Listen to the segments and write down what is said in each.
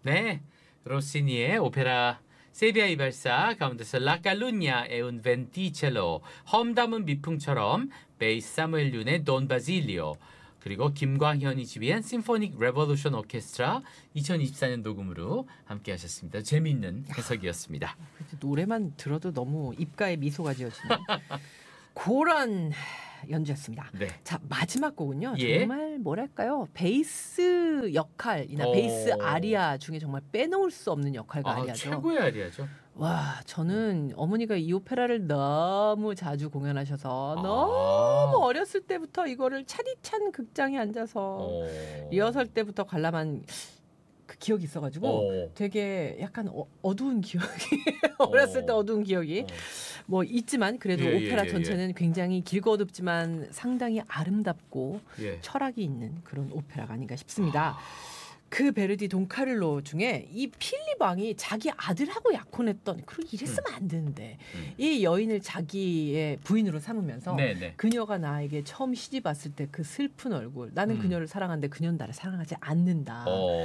네, 로시니의 오페라 세비야 이발사 가운데서 La Calunnia e un Venticello, 험 담은 미풍처럼, 베이스 사무엘 윤의 Don Basilio, 그리고 김광현이 지휘한 심포닉 레볼루션 오케스트라 2024년 녹음으로 함께 하셨습니다. 재미있는 해석이었습니다. 노래만 들어도 너무 입가에 미소가 지어지는 그런 연주였습니다. 네. 자, 마지막 곡은요. 예. 정말 뭐랄까요? 베이스 역할이나 베이스 아리아 중에 정말 빼놓을 수 없는 역할과 아리아죠. 최고의 아리아죠. 와, 저는 어머니가 이 오페라를 너무 자주 공연하셔서 너무 어렸을 때부터 이거를 차디찬 극장에 앉아서 리허설 때부터 관람한 그 기억이 있어가지고 되게 약간 어두운 기억이 어렸을 때 어두운 기억이 뭐 있지만 그래도 오페라 전체는 굉장히 길고 어둡지만 상당히 아름답고 철학이 있는 그런 오페라가 아닌가 싶습니다. 그 베르디 돈카를로 중에 이 필립 왕이 자기 아들하고 약혼했던 그리고 이랬으면 안 되는데 이 여인을 자기의 부인으로 삼으면서 그녀가 나에게 처음 시집 왔을 때 그 슬픈 얼굴 나는 그녀를 사랑하는데 그녀는 나를 사랑하지 않는다.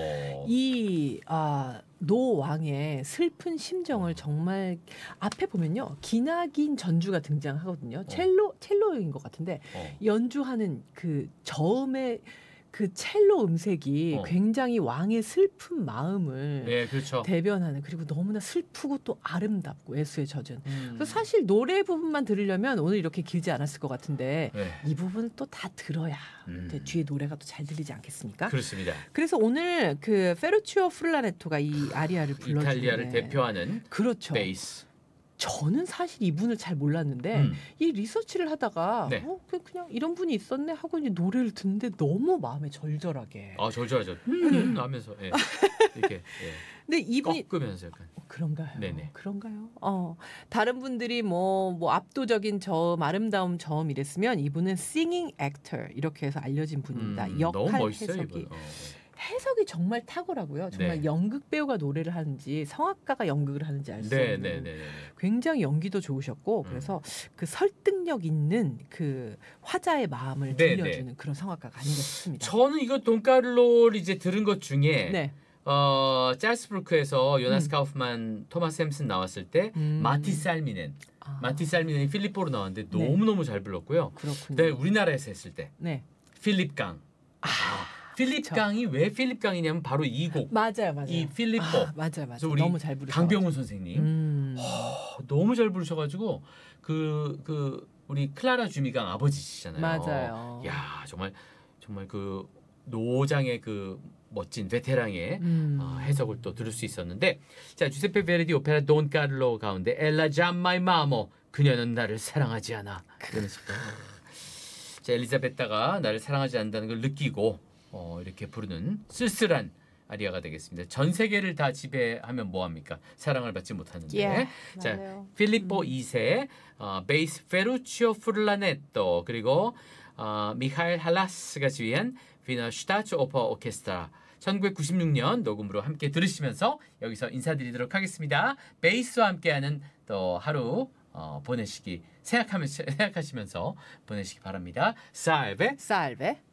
이 노 왕의 슬픈 심정을 정말 앞에 보면요 기나긴 전주가 등장하거든요. 첼로인 것 같은데 연주하는 그 저음의 그 첼로 음색이 굉장히 왕의 슬픈 마음을 대변하는 그리고 너무나 슬프고 또 아름답고 애수에 젖은 그래서 사실 노래 부분만 들으려면 오늘 이렇게 길지 않았을 것 같은데 이 부분을 또 다 들어야 뒤에 노래가 또 잘 들리지 않겠습니까? 그렇습니다. 그래서 오늘 그 페루치오 프룰라네토가 이 아리아를 불러주는데 이탈리아를 대표하는 그렇죠. 베이스. 저는 사실 이분을 잘 몰랐는데 이 리서치를 하다가 그냥 이런 분이 있었네 하고 이제 노래를 듣는데 너무 마음에 절절하게 절절하죠. 하면서 이렇게 근데 이분이 꺾으면서 약간 그런가요? 네네. 그런가요? 다른 분들이 뭐 압도적인 저음, 아름다움 저음 이랬으면 이분은 singing actor 이렇게 해서 알려진 분입니다. 역할 너무 멋있어요, 해석이. 이분. 해석이 정말 탁월하고요. 정말 연극 배우가 노래를 하는지 성악가가 연극을 하는지 알 수 없는 굉장히 연기도 좋으셨고 그래서 그 설득력 있는 그 화자의 마음을 들려주는 그런 성악가가 아닌가 싶습니다. 저는 이거 돈카를로를 이제 들은 것 중에 짤스부르크에서 요나스 카우프만, 토마스 햄슨 나왔을 때 마티 살미넨이 필리포로 나왔는데 너무너무 잘 불렀고요. 그다음에 우리나라에서 했을 때 필립 강. 필립 강이 왜 필립 강이냐면 바로 이 곡. 맞아요. 이 필리포. 맞아요. 우리 너무 잘 부르셔. 강병훈 선생님. 너무 잘 부르셔가지고 그 우리 클라라 주미강 아버지시잖아요. 맞아요. 야 정말 그 노장의 그 멋진 베테랑의 해석을 또 들을 수 있었는데 자 주세페 베르디 오페라 돈 카를로 가운데 엘라 잠마이 마모 그녀는 나를 사랑하지 않아. 그러면서 자 엘리자베타가 나를 사랑하지 않는다는 걸 느끼고 이렇게 부르는 쓸쓸한 아리아가 되겠습니다. 전 세계를 다 지배하면 뭐합니까? 사랑을 받지 못하는데. 자, 필리포 2세, 베이스 페루치오 프룰라네토 그리고 미하일 할라스가 지휘한 비너 슈타츠 오퍼 오케스트라 1996년 녹음으로 함께 들으시면서 여기서 인사드리도록 하겠습니다. 베이스와 함께하는 또 하루 보내시기 생각하시면서 보내시기 바랍니다. 살베.